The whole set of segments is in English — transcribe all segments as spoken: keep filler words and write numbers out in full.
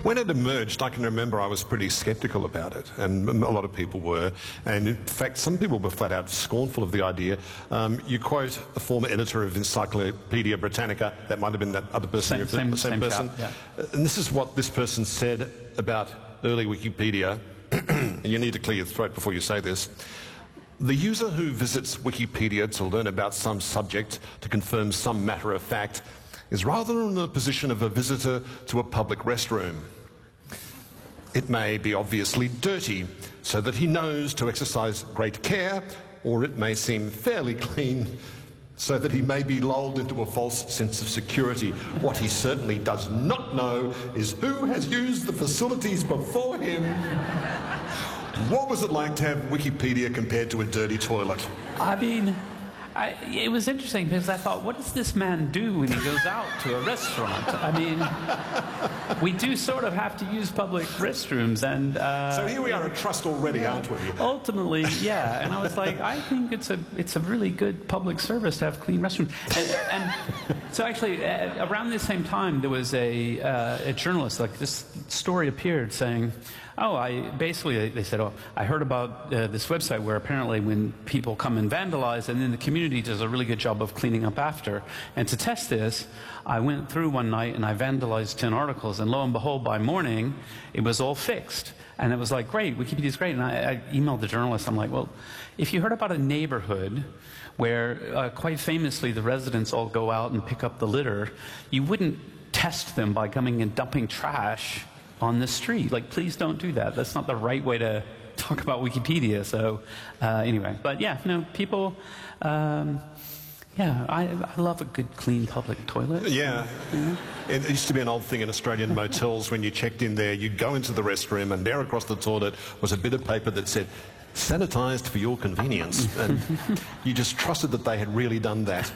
When it emerged, I can remember I was pretty sceptical about it, and a lot of people were. And in fact, some people were flat out scornful of the idea. Um, you quote a former editor of Encyclopedia Britannica, that might have been that other person, same, same, the same, same person. chap, yeah. And this is what this person said about early Wikipedia. And you need to clear your throat before you say this. The user who visits Wikipedia to learn about some subject, to confirm some matter of fact, is rather in the position of a visitor to a public restroom. It may be obviously dirty, so that he knows to exercise great care, or it may seem fairly clean, so that he may be lulled into a false sense of security. What he certainly does not know is who has used the facilities before him. What was it like to have Wikipedia compared to a dirty toilet? I mean, I, it was interesting because I thought, what does this man do when he goes out to a restaurant? I mean, we do sort of have to use public restrooms, and uh, so here we are at Trust already, aren't we? Ultimately, yeah. And I was like, I think it's a it's a really good public service to have clean restrooms. And, and so actually, uh, around the same time, there was a uh, a journalist, like this story appeared saying, oh, I basically, they said, oh, I heard about uh, this website where apparently when people come and vandalize, and then the community does a really good job of cleaning up after. And to test this, I went through one night and I vandalized ten articles, and lo and behold, by morning, it was all fixed. And it was like, great, Wikipedia's great. And I, I emailed the journalist, I'm like, well, if you heard about a neighborhood where uh, quite famously the residents all go out and pick up the litter, you wouldn't test them by coming and dumping trash on the street. Like, please don't do that. That's not the right way to talk about Wikipedia. So uh, anyway, but yeah, no, people, um, yeah, I, I love a good, clean public toilet. Yeah. Yeah. It used to be an old thing in Australian motels. When you checked in there, you'd go into the restroom, and there across the toilet was a bit of paper that said, "Sanitised for your convenience." And you just trusted that they had really done that.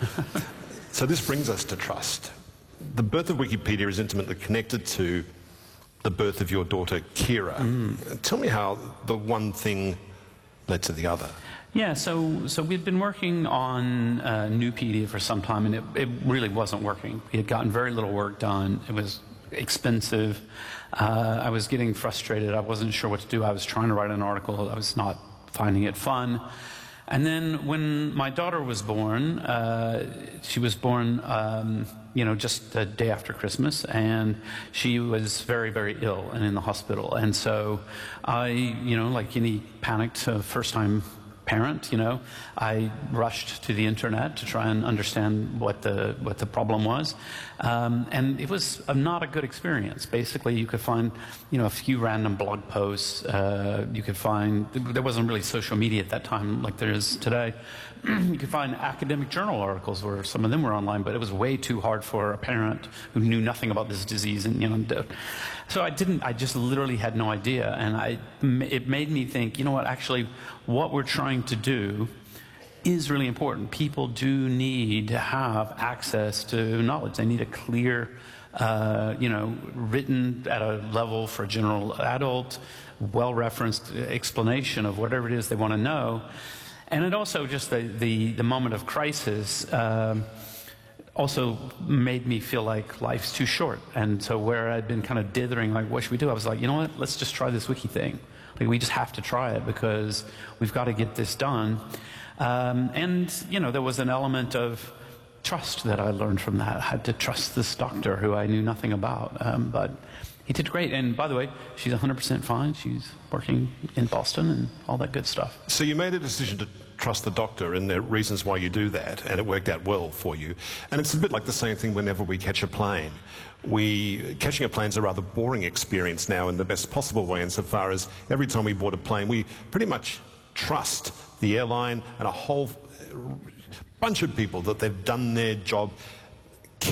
So this brings us to trust. The birth of Wikipedia is intimately connected to the birth of your daughter, Kira. Mm. Tell me how the one thing led to the other. Yeah, so so we'd been working on uh, Nupedia for some time, and it, it really wasn't working. We had gotten very little work done. It was expensive. Uh, I was getting frustrated. I wasn't sure what to do. I was trying to write an article. I was not finding it fun. And then when my daughter was born, uh, she was born, um, you know, just the day after Christmas, and she was very, very ill and in the hospital. And so I, you know, like any panicked uh, first-time parent, you know, I rushed to the internet to try and understand what the what the problem was, um, and it was a, not a good experience. Basically, you could find, you know, a few random blog posts. Uh, you could find there wasn't really social media at that time like there is today. You could find academic journal articles where some of them were online, but it was way too hard for a parent who knew nothing about this disease, and you know, so I didn't. I just literally had no idea, and I it made me think. You know what? Actually, what we're trying to do is really important. People do need to have access to knowledge. They need a clear, uh, you know, written at a level for a general adult, well-referenced explanation of whatever it is they want to know. And it also just the, the, the moment of crisis um, also made me feel like life's too short. And so where I'd been kind of dithering, like, what should we do? I was like, you know what, let's just try this wiki thing. Like, we just have to try it because we've got to get this done. Um, and, you know, there was an element of trust that I learned from that. I had to trust this doctor who I knew nothing about. Um, but he did great. And by the way, she's one hundred percent fine. She's working in Boston and all that good stuff. So you made a decision to trust the doctor, and there are reasons why you do that, and it worked out well for you. And it's a bit like the same thing whenever we catch a plane. We, catching a plane's a rather boring experience now in the best possible way, insofar as every time we board a plane, we pretty much trust the airline and a whole bunch of people that they've done their job